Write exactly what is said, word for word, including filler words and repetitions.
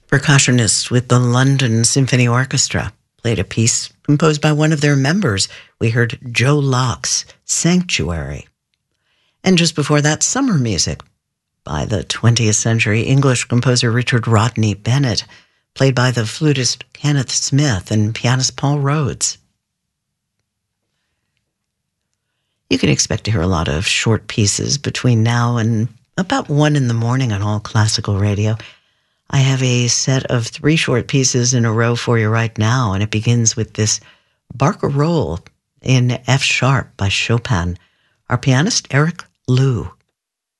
Percussionists with the London Symphony Orchestra played a piece composed by one of their members. We heard Joe Locke's Sanctuary. And just before that, summer music by the twentieth century English composer Richard Rodney Bennett, played by the flutist Kenneth Smith and pianist Paul Rhodes. You can expect to hear a lot of short pieces between now and about one in the morning on All Classical Radio. I have a set of three short pieces in a row for you right now, and it begins with this Barcarolle in F sharp by Chopin. Our pianist, Eric Liu.